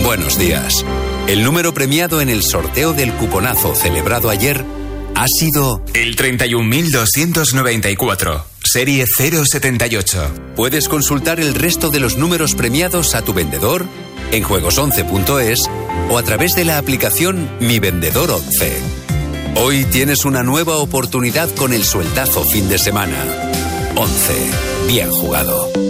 Buenos días. El número premiado en el sorteo del cuponazo celebrado ayer ha sido el 31.294, serie 078. Puedes consultar el resto de los números premiados a tu vendedor en juegos11.es o a través de la aplicación Mi Vendedor 11. Hoy tienes una nueva oportunidad con el sueldazo fin de semana. 11. Bien jugado.